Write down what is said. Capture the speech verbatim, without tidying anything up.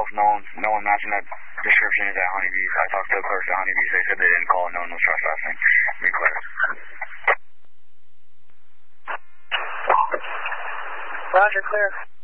if no one, no one matching that description is at Honeybees. I talked to the clerks at Honeybees. They said they didn't call. No one was trespassing. Be clear. Roger, clear.